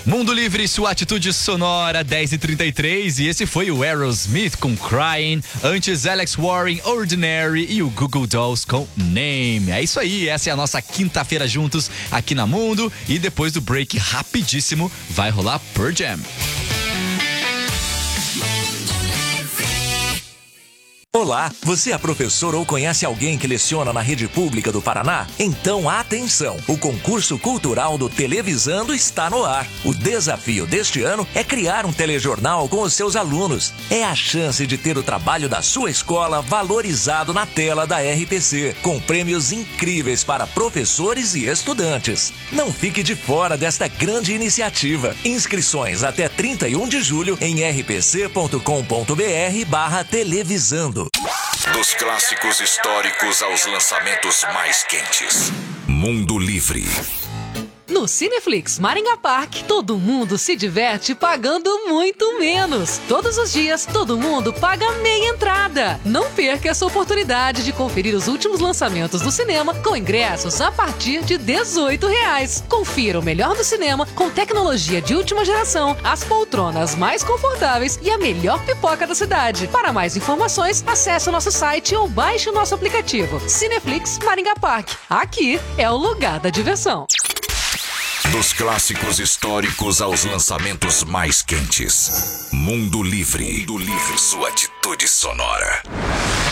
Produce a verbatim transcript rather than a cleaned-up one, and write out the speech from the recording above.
Mundo Livre, sua atitude sonora, dez e trinta e três, e esse foi o Aerosmith com Crying, antes Alex Warren, Ordinary e o Google Dolls com Name. É isso aí, essa é a nossa quinta-feira juntos aqui na Mundo, e depois do break rapidíssimo vai rolar Pearl Jam. Olá, você é professor ou conhece alguém que leciona na rede pública do Paraná? Então atenção, o concurso cultural do Televisando está no ar. O desafio deste ano é criar um telejornal com os seus alunos. É a chance de ter o trabalho da sua escola valorizado na tela da R P C, com prêmios incríveis para professores e estudantes. Não fique de fora desta grande iniciativa. Inscrições até trinta e um de julho em r p c ponto com ponto b r barra televisando. Dos clássicos históricos aos lançamentos mais quentes. Mundo Livre. No Cineflix Maringá Park, todo mundo se diverte pagando muito menos. Todos os dias, todo mundo paga meia entrada. Não perca essa oportunidade de conferir os últimos lançamentos do cinema com ingressos a partir de dezoito reais. Confira o melhor do cinema com tecnologia de última geração, as poltronas mais confortáveis e a melhor pipoca da cidade. Para mais informações, acesse o nosso site ou baixe o nosso aplicativo. Cineflix Maringá Park. Aqui é o lugar da diversão. Dos clássicos históricos aos lançamentos mais quentes. Mundo Livre. Mundo Livre, sua atitude sonora.